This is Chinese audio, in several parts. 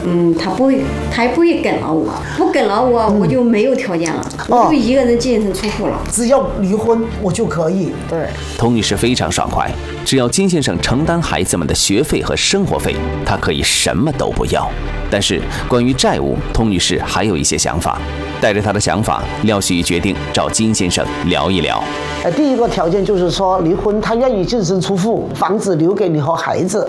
他也不会跟了我，不跟了我，我就没有条件了，我就一个人净身出户了。 只要离婚，我就可以。 对， 童女士非常爽快，只要金先生承担孩子们的学费和生活费，她可以什么都不要。但是关于债务，童女士还有一些想法。带着她的想法，廖旭决定找金先生聊一聊。 第一个条件就是说离婚，他愿意净身出户，房子留给你和孩子。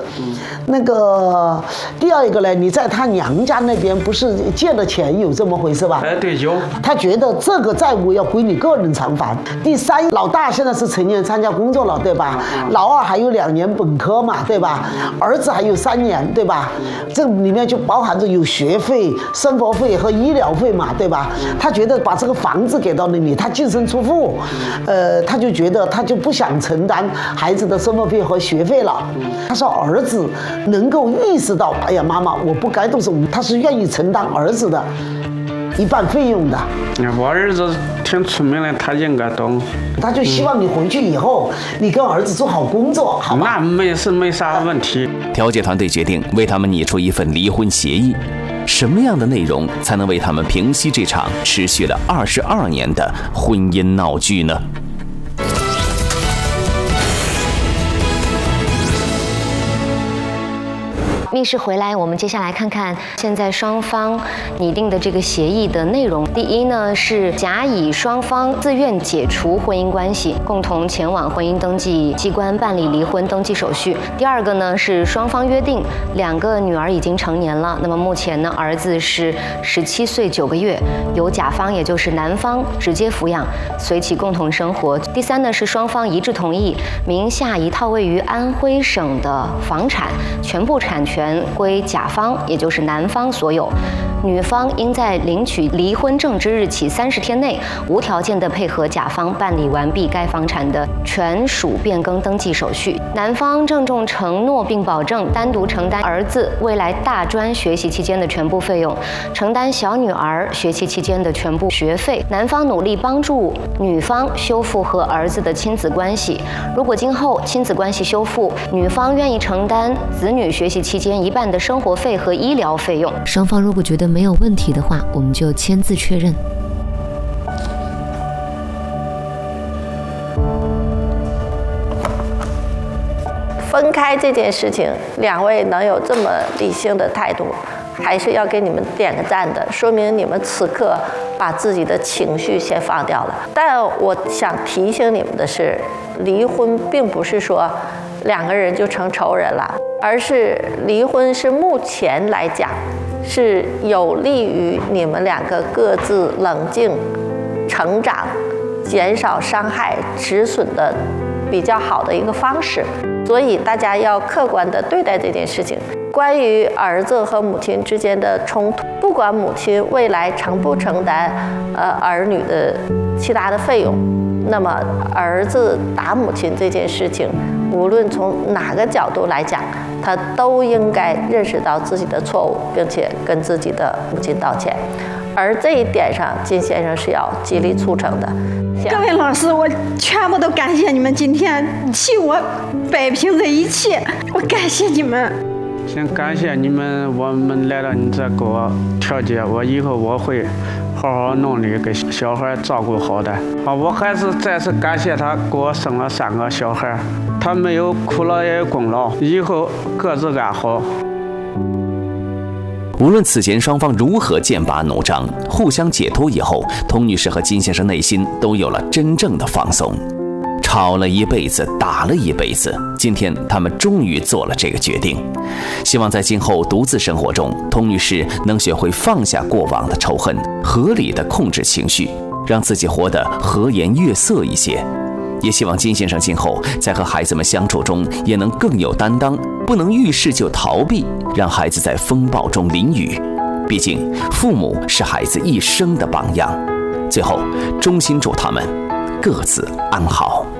第二个呢，你在他娘家那边不是借了钱，有这么回事吧？ 对，有。 他觉得这个债务要归你个人偿还。第三，老大现在是成年参加工作了，对吧？老二还有2年本科嘛，对吧？儿子还有3年，对吧？这里面就包含着有学费、生活费和医疗费嘛，对吧？他觉得把这个房子给到了你，他净身出户，他就觉得他就不想承担孩子的生活费和学费了。他说儿子能够意识到，哎呀，妈妈，我不该都是我，他是愿意承担儿子的一半费用的。 我儿子挺聪明的，他应该懂。 他就希望你回去以后，你跟儿子做好工作，好吧？ 那没啥问题。 调解团队决定为他们拟出一份离婚协议。什么样的内容才能为他们平息这场持续了22年的婚姻闹剧呢？ 密室回来，我们接下来看看现在双方拟定的这个协议的内容。第一呢，是甲乙双方自愿解除婚姻关系，共同前往婚姻登记机关办理离婚登记手续。第二个呢，是双方约定2个女儿已经成年了，那么目前呢，儿子是17岁9个月，由甲方也就是男方直接抚养，随其共同生活。第三呢，是双方一致同意名下一套位于安徽省的房产，全部产权归甲方，也就是男方所有。女方应在领取离婚证之日起30天内，无条件的配合甲方办理完毕该房产的权属变更登记手续。男方郑重承诺并保证单独承担儿子未来大专学习期间的全部费用，承担小女儿学习期间的全部学费。男方努力帮助女方修复和儿子的亲子关系。如果今后亲子关系修复，女方愿意承担子女学习期间1半的生活费和医疗费用。 双方如果觉得没有问题的话，我们就签字确认。 分开这件事情，2位能有这么理性的态度，还是要给你们点个赞的，说明你们此刻把自己的情绪先放掉了。但我想提醒你们的是，离婚并不是说2个人就成仇人了，而是离婚是目前来讲是有利于你们2个各自冷静、成长、减少伤害、止损的比较好的一个方式。所以大家要客观地对待这件事情。关于儿子和母亲之间的冲突，不管母亲未来承不承担儿女的其他的费用，那么儿子打母亲这件事情，无论从哪个角度来讲，他都应该认识到自己的错误，并且跟自己的母亲道歉。而这一点上，金先生是要极力促成的。 各位老师，我全部都感谢你们今天替我摆平这一切，我感谢你们。 先感谢你们，我们来到你这给我调解，我以后我会好好努力给小孩照顾好的。好，我还是再次感谢他给我生了3个小孩，他没有苦劳也有功劳，以后各自安好。 无论此前双方如何剑拔弩张，互相解脱以后，童女士和金先生内心都有了真正的放松。吵了一辈子，打了一辈子，今天他们终于做了这个决定。希望在今后独自生活中，童女士能学会放下过往的仇恨，合理的控制情绪，让自己活得和颜悦色一些。也希望金先生今后在和孩子们相处中也能更有担当，不能遇事就逃避，让孩子在风暴中淋雨。毕竟父母是孩子一生的榜样。最后衷心祝他们各自安好。